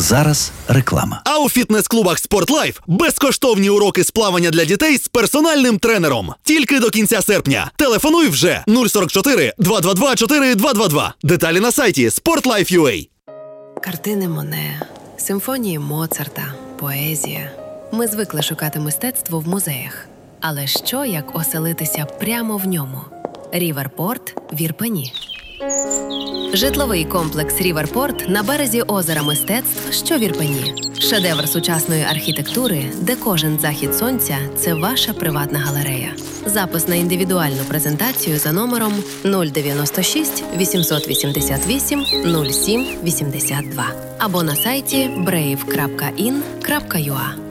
зараз реклама. А у фітнес-клубах «Спортлайф» безкоштовні уроки з плавання для дітей з персональним тренером. Тільки до кінця серпня. Телефонуй вже 044 222 4222. Деталі на сайті sportlife.ua. Картини Моне, симфонії Моцарта, поезія. Ми звикли шукати мистецтво в музеях. Але що, як оселитися прямо в ньому? Ріверпорт в Ірпені. Житловий комплекс «Ріверпорт» на березі озера мистецтв, що в Ірпені. Шедевр сучасної архітектури, де кожен захід сонця – це ваша приватна галерея. Запис на індивідуальну презентацію за номером 096 888 07 82 або на сайті brave.in.ua.